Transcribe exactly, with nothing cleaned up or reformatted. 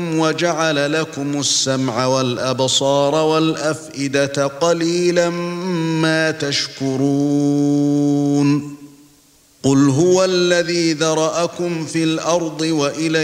وجعل لكم السمع والأبصار والأفئدة قليلا ما تشكرون قل هو الذي ذرأكم في الأرض وإليه